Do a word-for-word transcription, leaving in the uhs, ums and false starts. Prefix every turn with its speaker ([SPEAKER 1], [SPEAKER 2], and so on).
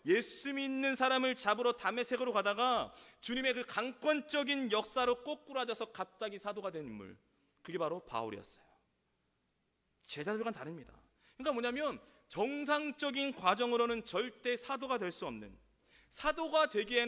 [SPEAKER 1] 예수 믿는 사람을 잡으러 다메섹으로 가다가 주님의 그 강권적인 역사로 꼬꾸라져서 갑자기 사도가 된 인물, 그게 바로 바울이었어요. 제자들과는 다릅니다. 그러니까 뭐냐면 정상적인 과정으로는 절대 사도가 될 수 없는, 사도가 되기에는